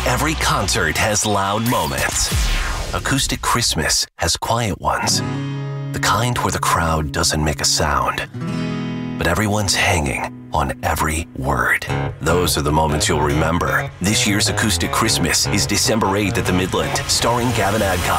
Every concert has loud moments. Acoustic Christmas has quiet ones. The kind where the crowd doesn't make a sound, but everyone's hanging on every word. Those are the moments you'll remember. This year's Acoustic Christmas is December 8th at the Midland, starring Gavin Adcock.